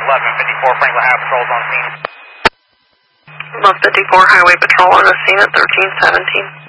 1154 Franklin Highway Patrol's on scene. 1154 Highway Patrol on the scene at 1317.